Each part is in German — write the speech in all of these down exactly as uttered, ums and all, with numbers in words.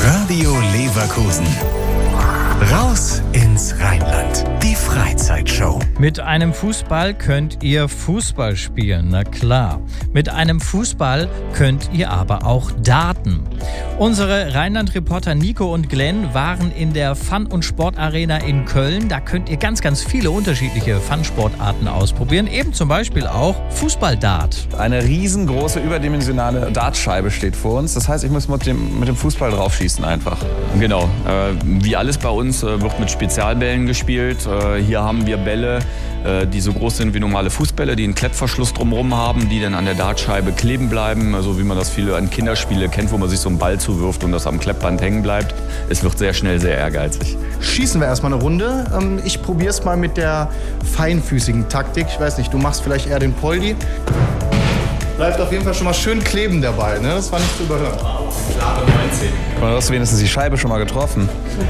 Radio Leverkusen. Raus ins Rheinland. Die Freizeitshow. Mit einem Fußball könnt ihr Fußball spielen, na klar. Mit einem Fußball könnt ihr aber auch daten. Unsere Rheinland-Reporter Nico und Glenn waren in der Fun- und Sportarena in Köln. Da könnt ihr ganz, ganz viele unterschiedliche Fun-Sportarten ausprobieren. Eben zum Beispiel auch Fußballdart. Eine riesengroße, überdimensionale Dartscheibe steht vor uns. Das heißt, ich muss mit dem, mit dem Fußball draufschießen einfach. Genau. Äh, wie alles bei uns äh, wird mit Spezialbällen gespielt. Äh, hier haben wir Bälle, äh, die so groß sind wie normale Fußbälle, die einen Klettverschluss drumherum haben, die dann an der Dartscheibe kleben bleiben. Also wie man das viele an Kinderspiele kennt, wo man sich so einen Ball zuwirft und das am Klettband hängen bleibt. Es wird sehr schnell sehr ehrgeizig. Schießen wir erstmal eine Runde. Ich probiere es mal mit der feinfüßigen Taktik. Ich weiß nicht, du machst vielleicht eher den Poldi. Bleibt auf jeden Fall schon mal schön kleben der Ball, ne? Das war nicht zu überhören. Klare neunzehn. Du hast wenigstens die Scheibe schon mal getroffen.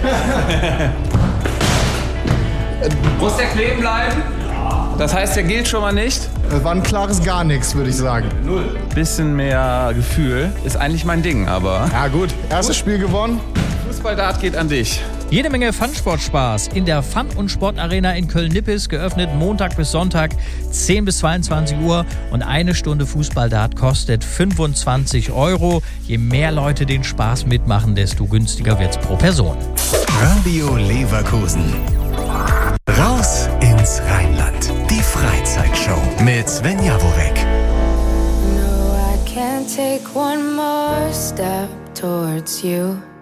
Muss der kleben bleiben? Das heißt, der gilt schon mal nicht? Das war ein klares gar nichts, würde ich sagen. Null. Bisschen mehr Gefühl ist eigentlich mein Ding, aber... Ja gut, erstes Spiel gewonnen. Fußballdart geht an dich. Jede Menge Fun-Sport-Spaß in der Fun- und Sportarena in Köln-Nippes, geöffnet Montag bis Sonntag, zehn bis zweiundzwanzig Uhr, und eine Stunde Fußballdart kostet fünfundzwanzig Euro. Je mehr Leute den Spaß mitmachen, desto günstiger wird's pro Person. Radio Leverkusen. Raus ins Rheinland. Die Freizeitshow mit Sven Jaworek. No, I can't take one more step towards you.